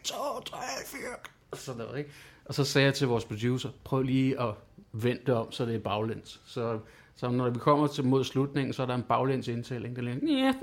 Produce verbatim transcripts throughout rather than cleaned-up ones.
to, tre, fire. Sådan noget, ikke? Og så sagde jeg til vores producer, prøv lige at vende det om, så det er baglæns. Så, så når vi kommer til mod slutningen, så er der en baglæns indtælling, der ligger...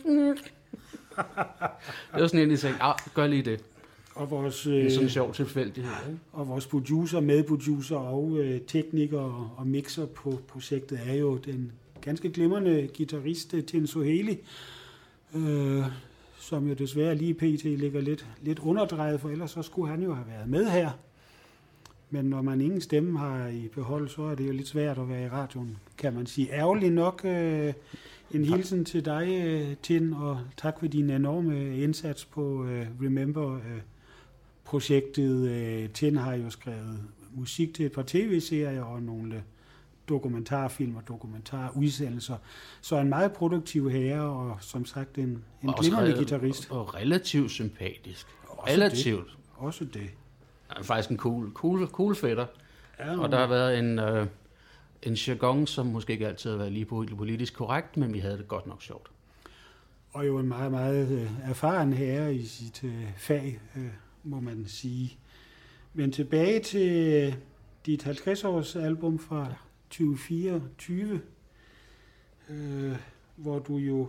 Det var sådan en, der sagde, ah, gør lige det. Og vores, det er sådan en sjov tilfældighed. Ikke? Og vores producer, medproducer og øh, tekniker og, og mixer på projektet er jo den ganske glimrende guitarist Tin Soheli, øh, som jo desværre lige pt. Ligger lidt, lidt underdrejet, for ellers så skulle han jo have været med her. Men når man ingen stemme har i behold, så er det jo lidt svært at være i radioen, kan man sige. Ærgerligt nok øh, en hilsen til dig, øh, Tin, og tak for din enorme indsats på øh, Remember øh, projektet. Øh, Tin har jo skrevet musik til et par tv-serier og nogle dokumentarfilm og dokumentarudsendelser. Så en meget produktiv herre, og som sagt en, en glimrende guitarist. Og, og relativt sympatisk. Også relativt. Det. Også det. Han er faktisk en cool, cool, cool fætter. Ja, og der har været en, øh, en jargon, som måske ikke altid har været lige politisk korrekt, men vi havde det godt nok sjovt. Og jo en meget, meget øh, erfaren herre i sit øh, fag, øh, må man sige. Men tilbage til dit halvtreds-års album fra tyve fireogtyve, øh, hvor du jo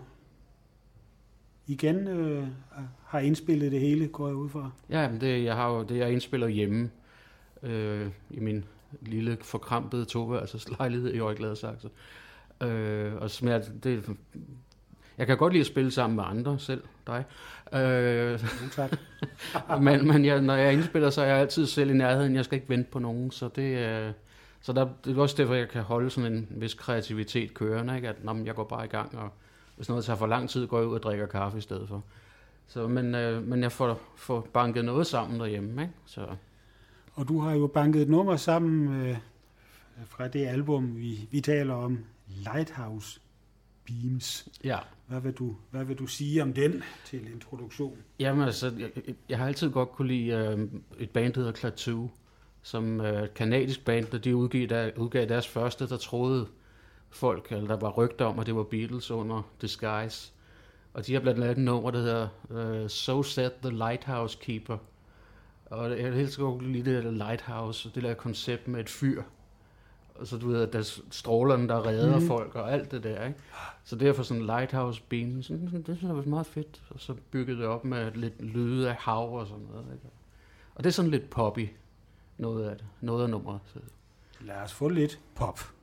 igen øh, har indspillet det hele, går jeg ud fra. Ja, men det, jeg har jo, det jeg indspiller hjemme øh, i min lille forkrampede toværelses lejlighed i Højgladsaxe. Øh, og smager, det, jeg kan godt lide at spille sammen med andre selv, dig. Øh, tak. men men jeg, når jeg indspiller, så er jeg altid selv i nærheden. Jeg skal ikke vente på nogen, så det øh, så der, det er også derfor, jeg kan holde sådan en vis kreativitet kørende, ikke? At når jeg går bare i gang, og hvis noget tager for lang tid, går jeg ud og drikker kaffe i stedet for. Så, men, øh, men jeg får, får banket noget sammen derhjemme, ikke? Så. Og du har jo banket et nummer sammen øh, fra det album, vi, vi taler om, Lighthouse Beams. Ja. Hvad vil du, hvad vil du sige om den til introduktion? Jamen altså, jeg, jeg har altid godt kunne lide øh, et band, der hedder Klaatu, som øh, et kanadisk band, der de udgav, der, udgav deres første, der troede folk, eller der var rygter om, at det var Beatles under Disguise. Og de har blandt andet et nummer, der hedder uh, So Said the Lighthouse Keeper. Og jeg har helt godt lide det der Lighthouse, det der koncept med et fyr. Og så du ved, at der er strålerne, der redder mm. folk og alt det der, ikke? Så derfor sådan en Lighthouse Beam, sådan, det synes jeg var meget fedt. Og så byggede det op med lidt lyde af hav og sådan noget, ikke? Og det er sådan lidt poppy, noget af det, noget af nummeret. Så. Lad os få lidt pop.